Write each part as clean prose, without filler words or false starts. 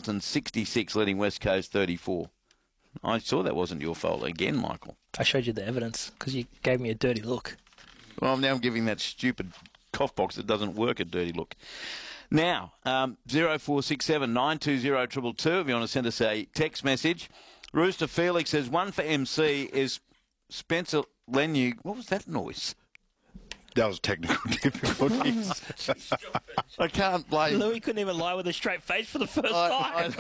Carlton 66, leading West Coast 34. I saw that wasn't your fault again, Michael. I showed you the evidence because you gave me a dirty look. Well, now I'm giving that stupid cough box that doesn't work a dirty look. Now, 0467 920 222 if you want to send us a text message. Rooster Felix says, one for MC is Spencer Leniu. What was that noise? That was technical difficulties. I can't blame Louis couldn't even lie with a straight face for the first time.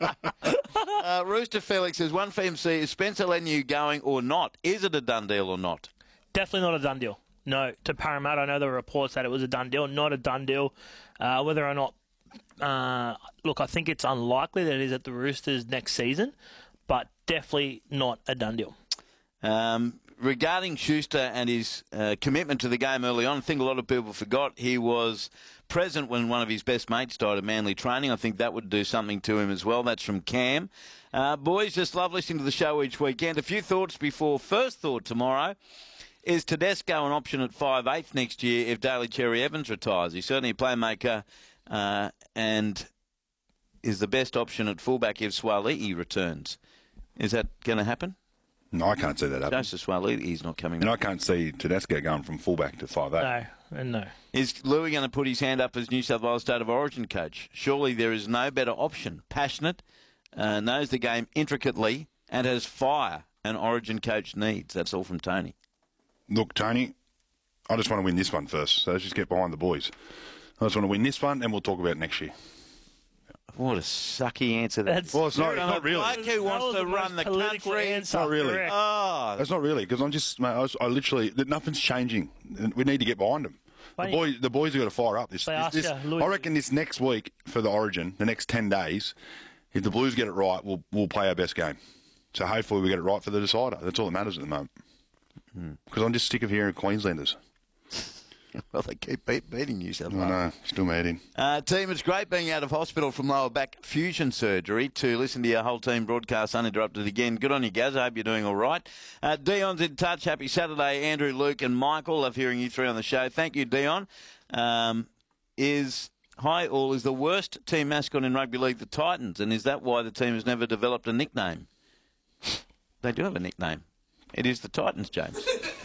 Rooster Felix says, one for MC is Spencer Leniu going or not? Is it a done deal or not? Definitely not a done deal. No, to Parramatta, I know there were reports that it was a done deal. Not a done deal. Whether or not... look, I think it's unlikely that it is at the Roosters next season, but definitely not a done deal. Regarding Schuster and his commitment to the game early on, I think a lot of people forgot he was present when one of his best mates died of Manly training. I think that would do something to him as well. That's from Cam. Boys, just love listening to the show each weekend. A few thoughts before first thought tomorrow. Is Tedesco an option at 5'8" next year if Daly Cherry Evans retires? He's certainly a playmaker and is the best option at fullback if Swali'i returns. Is that going to happen? No, I can't see that happen. Joseph Swali'i's not coming And back. I can't see Tedesco going from fullback to 5'8". No, and no. Is Louis going to put his hand up as New South Wales State of Origin coach? Surely there is no better option. Passionate, knows the game intricately, and has fire an Origin coach needs. That's all from Tony. Look, Tony, I just want to win this one first, so let's just get behind the boys. I just want to win this one, and we'll talk about it next year. What a sucky answer that is. Well, it's not really. Bloke who wants to run the country. It's not really. Oh, It's not really, because I'm just, mate, I literally, nothing's changing. We need to get behind them. The boys have got to fire up. I reckon this next week for the Origin, the next 10 days, if the Blues get it right, we'll play our best game. So hopefully we get it right for the decider. That's all that matters at the moment. Because I'm just sick of hearing Queenslanders. Well, they keep beating New South Wales. I know, still mad in. Team, it's great being out of hospital from lower back fusion surgery to listen to your whole team broadcast uninterrupted again. Good on you, Gaz. I hope you're doing all right. Dion's in touch. Happy Saturday, Andrew, Luke and Michael. Love hearing you three on the show. Thank you, Dion. Is the worst team mascot in rugby league the Titans? And is that why the team has never developed a nickname? They do have a nickname. It is the Titans, James.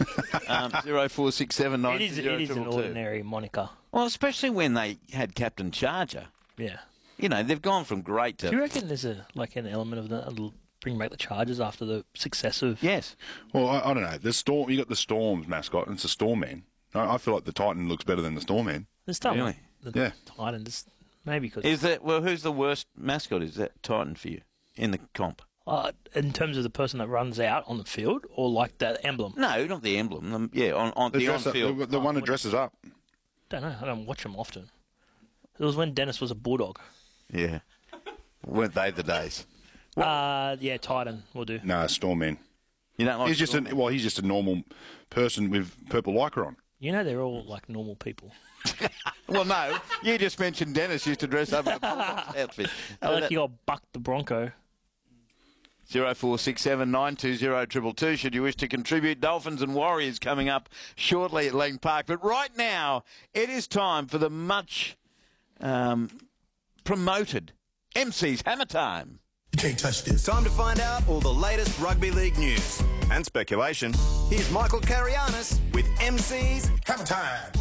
0467 It is an ordinary moniker. Well, especially when they had Captain Charger. Yeah. You know, they've gone from great to... Do you reckon there's an element of that, bring back the Chargers after the success of... Yes. Well, I don't know. You got the Storm's mascot, and it's a Storm Man. I feel like the Titan looks better than the Storm Man. The Storm Really? The Titans, maybe because... Who's the worst mascot? Is that Titan for you in the comp? In terms of the person that runs out on the field, or like that emblem? No, not the emblem. On the on-field. The one that dresses up. Don't know. I don't watch them often. It was when Dennis was a Bulldog. Yeah. Weren't they the days? Yeah, Titan will do. No, Storm Man. You don't like he's just a normal person with purple lycra on. You know they're all like normal people. Well, no. You just mentioned Dennis used to dress up in a Bulldogs outfit. Like you got Buck the Bronco. 0467 920 222 should you wish to contribute. Dolphins and Warriors coming up shortly at Lang Park. But right now, it is time for the much promoted MC's Hammer Time. You can't touch this. Time to find out all the latest rugby league news and speculation. Here's Michael Carianis with MC's Hammer time.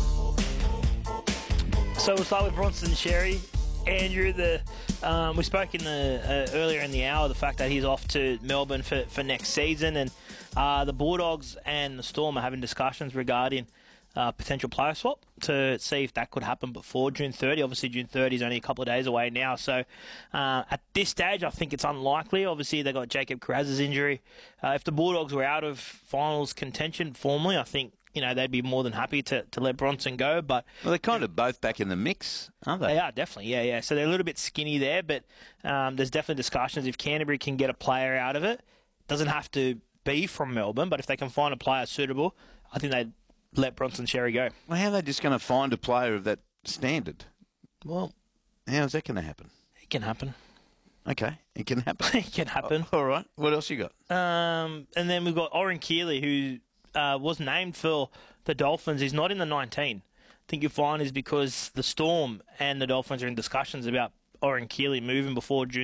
So we'll start with Bronson Xerri. Andrew, we spoke in the earlier in the hour the fact that he's off to Melbourne for next season, and the Bulldogs and the Storm are having discussions regarding potential player swap to see if that could happen before June 30. Obviously, June 30 is only a couple of days away now, so at this stage, I think it's unlikely. Obviously, they got Jacob Kiraz's injury. If the Bulldogs were out of finals contention formally, I think they'd be more than happy to let Bronson go. But they're kind of both back in the mix, aren't they? They are, definitely, yeah. So they're a little bit skinny there, but there's definitely discussions if Canterbury can get a player out of it. Doesn't have to be from Melbourne, but if they can find a player suitable, I think they'd let Bronson Xerri go. Well, how are they just going to find a player of that standard? Well, how's that going to happen? It can happen. Okay, it can happen. It can happen. All right. What else you got? And then we've got Oren Keeley, who was named for the Dolphins. He's not in the 19. I think you'll find is because the Storm and the Dolphins are in discussions about Oren Keeley moving before June